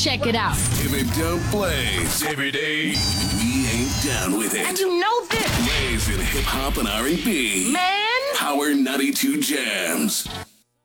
Check it out. If it don't blaze every day, we ain't down with it. And you know this. Blaze in hip hop and R&B. Man. Power 92 Jams.